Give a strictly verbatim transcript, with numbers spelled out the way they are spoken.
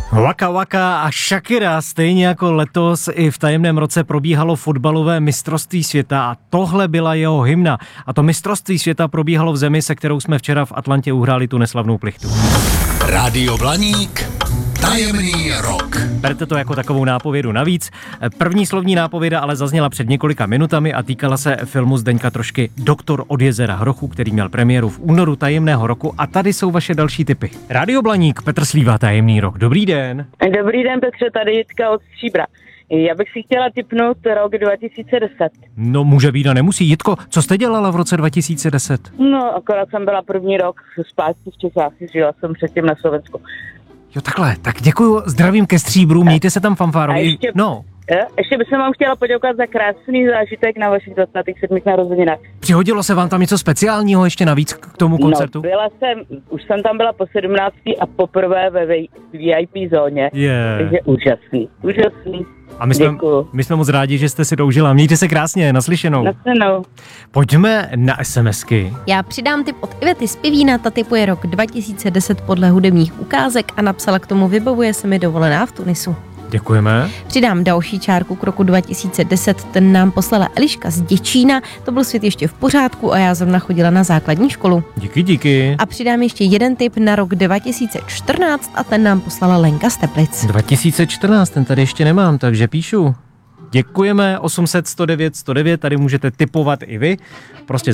Waka Waka a Shakira, stejně jako letos i v tajemném roce probíhalo fotbalové mistrovství světa a tohle byla jeho hymna. A to mistrovství světa probíhalo v zemi, se kterou jsme včera v Atlantě uhráli tu neslavnou plichtu. Rádio Blaník, tajemný rok. Berte to jako takovou nápovědu navíc. První slovní nápověda ale zazněla před několika minutami a týkala se filmu Zdeňka Trošky Doktor od jezera Hrochu, který měl premiéru v únoru tajemného roku. A tady jsou vaše další tipy. Rádio Blaník, Petr Slíva, tajemný rok. Dobrý den. Dobrý den, Petře, tady Jitka od Stříbra. Já bych si chtěla tipnout rok dva tisíce deset. No může být a nemusí. Jitko, co jste dělala v roce dva tisíce deset? No, akorát jsem byla první rok zpátky v Čechách, žila jsem předtím na Slovensku. Jo, takhle, tak děkuju, zdravím ke Stříbru, mějte se tam fanfárově. Ještě, no. ještě bych vám chtěla poděkovat za krásný zážitek na vašich dvacátých sedmých narozeninách. Přihodilo se vám tam něco speciálního ještě navíc k tomu koncertu? No, byla jsem, už jsem tam byla po sedmnácté a poprvé ve V I P zóně, yeah. Takže úžasný, úžasný. A my jsme, my jsme moc rádi, že jste si doužila. Mějte se krásně, naslyšenou. Naslyšenou. Pojďme na SMSky. Já přidám tip od Ivety z Pivína, ta tipuje rok dva tisíce deset podle hudebních ukázek a napsala k tomu: vybavuje se mi dovolená v Tunisu. Děkujeme. Přidám další čárku k roku dva tisíce deset, ten nám poslala Eliška z Děčína, to byl svět ještě v pořádku a já zrovna chodila na základní školu. Díky, díky. A přidám ještě jeden tip na rok dva tisíce čtrnáct a ten nám poslala Lenka z Teplic. dva tisíce čtrnáct, ten tady ještě nemám, takže píšu. Děkujeme, osm set sto devět sto devět, tady můžete tipovat i vy. Prostě